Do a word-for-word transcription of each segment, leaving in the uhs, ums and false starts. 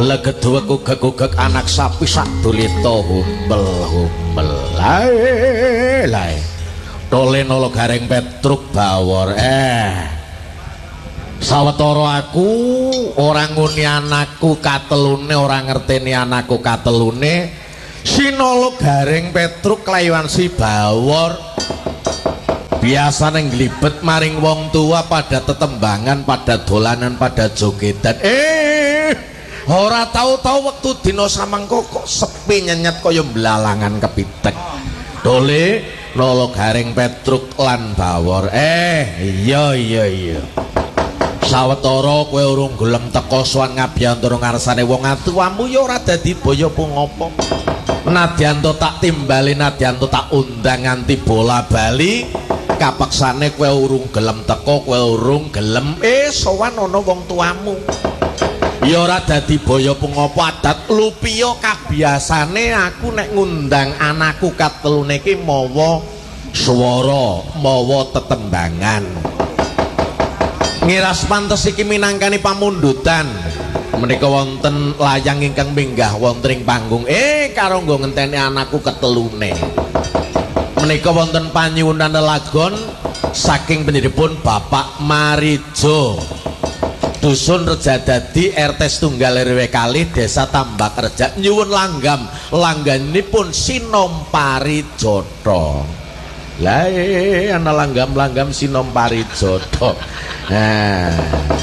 Legedhe kugek-kugek anak sapi sak doleta humbel humbel. Lae lae. Tole nolo Gareng Petruk Bawor eh. Sawetara aku ora nguni anakku katelune, ora ngerteni anakku katelune. Sinolo Gareng Petruk Klayuan Si Bawor biasane nglibet maring wong tua pada tetembangan, pada dolanan, pada jogedan. Eh, ora tahu-tahu wektu dina samangka kok sepi nyenyet kaya mblalangan kepitek. Dole nolo Gareng Petruk lan Bawor. Eh, iya iya iya. Sawetara kowe urung gelem teka sowan ngabiyantara ngarsane wong atuwamu ya ora dadi baya pungopo. Nadyanto tak timbali, nadyanto tak undang nganti bola bali, kapeksane kowe urung gelem teka, kowe urung gelem eh sowan ana wong tuamu. Ya ora dadi baya pungopo, adat lupiya kabiasane aku nek ngundang anakku katelune iki mawa swara, mawa tetembangan. Ngiras pantes iki minangkani pamundutan. Menika wonten layang ingkang minggah wonten ing panggung eh karo nggo ngenteni anakku ketelune. Menika wonten panyuwunan lelagon saking pendhidhipun Bapak Marijo, Dusun Rejadadi, R T setunggal R W kalih Desa Tambak Reja, nyuwun langgam langganipun Sinompari Jotho. Lah eh ana langgam-langgam Sinompari Jotho. Nah.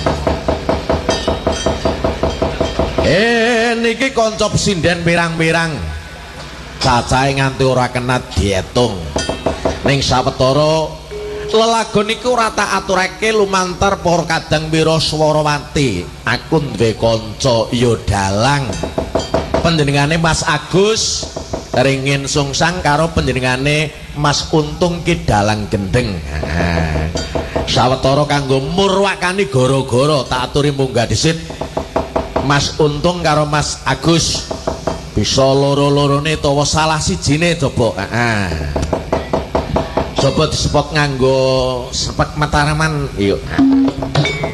Eh niki kanca pesinden pirang-pirang cacahe nganti ora kena diitung. Ning sawetara lelagon niku ora tak aturake lumantar para kadang pira swarawati. Aku duwe kanca ya dalang. Panjenengane Mas Agus Ringin Sungsang karo panjenengane Mas Untung Ki Dalang Gendeng. Nah, sawetara kanggo murwakani gara-gara tak aturi munggah dhisit. Mas Untung karo Mas Agus bisa loro-lorone utawa salah sijine coba heeh. Coba disepot nganggo sepet Mataraman yuk.